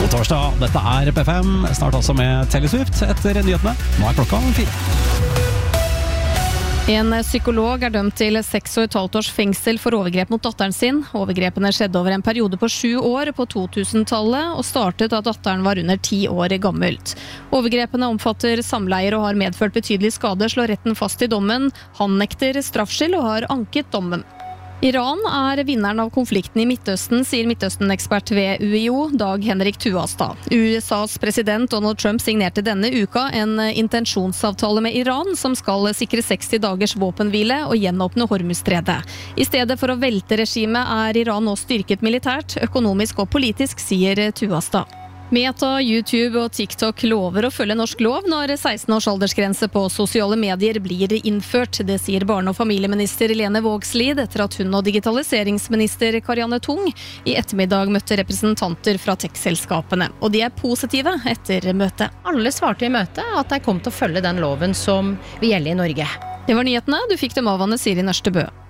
God torsdag, dette P5, snart også med Taylor Swift etter nyhetene. Nå klokka 4. En psykolog dømt til 6,5 års fengsel for overgrep mot datteren sin. Overgrepene skjedde over en periode på 7 år på 2000-tallet og startet da datteren var under 10 år gammelt. Overgrepene omfatter samleier og har medført betydelig skade, slår retten fast i dommen. Han nekter straffskyld og har anket dommen. Iran vinneren av konflikten i Midtøsten, sier Midtøsten-ekspert ved UiO, Dag Henrik Tuastad. USAs president Donald Trump signerte denne uka en intensjonsavtale med Iran som skal sikre 60 dagers våpenhvile og gjenåpne Hormuzstredet. I stedet for å velte regimet Iran nå styrket militært, økonomisk og politisk, sier Tuastad. Meta, YouTube og TikTok lover å følge norsk lov når 16 års aldersgrense på sosiale medier blir innført. Det sier barne- og familieminister Lene Vågslid etter at hun og digitaliseringsminister Karianne Tung i ettermiddag møtte representanter fra tech-selskapene. Og de positive etter møtet. Alle svarte i møtet at de kom til å følge den loven som vil gjelde i Norge. Det var nyhetene. Du fikk dem av Anne Siri Nørstebø.